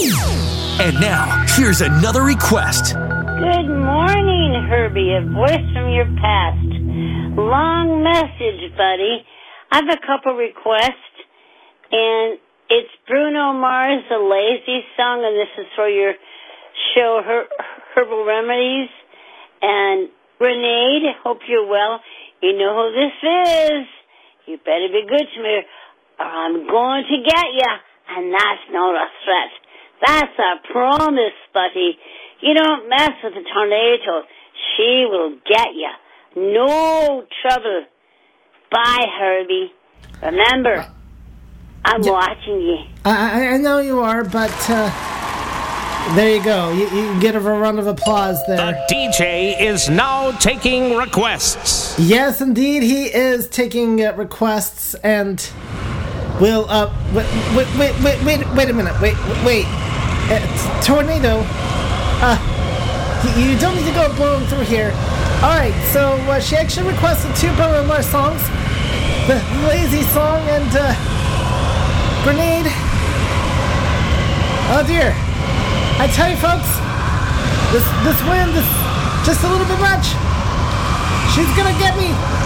And now, here's another request. Good morning, Herbie, a voice from your past. Long message, buddy. I have a couple requests, and it's Bruno Mars, The Lazy Song, and this is for your show, Herbal Remedies. And Grenade, hope you're well. You know who this is. You better be good to me, or I'm going to get you, and that's not a threat. That's a promise, buddy. You don't mess with the tornado. She will get you. No trouble. Bye, Herbie. Remember, I'm watching you. I know you are, but there you go. You get a round of applause there. The DJ is now taking requests. Yes, indeed, he is taking requests, and we'll wait a minute. Wait. Tornado. You don't need to go blowing through here. Alright, so she actually requested two Bruno Mars songs. The Lazy Song and Grenade. Oh dear. I tell you folks, this wind is just a little bit much. She's gonna get me.